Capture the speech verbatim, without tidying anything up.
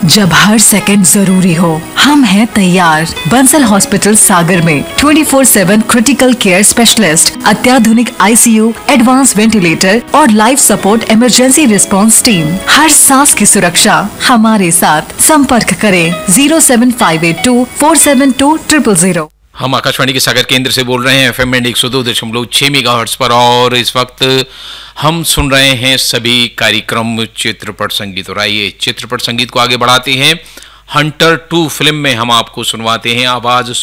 जब हर सेकंड जरूरी हो, हम हैं तैयार। बंसल हॉस्पिटल सागर में twenty four seven critical care specialist, अत्याधुनिक आईसीयू, एडवांस वेंटिलेटर और life support emergency response team. हर सांस की सुरक्षा हमारे साथ। संपर्क करें zero seven five eight to four seven to triple zero. हम आकाशवाणी के सागर केंद्र से बोल रहे हैं एफएम बैंड एक सौ दो दशमलव छह मेगाहर्ट्ज पर, और इस वक्त हम सुन रहे हैं सभी कार्यक्रम चित्रपट संगीत। और आइए चित्रपट संगीत को आगे बढ़ाते हैं। हंटर टू फिल्म में हम आपको सुनवाते हैं आवाज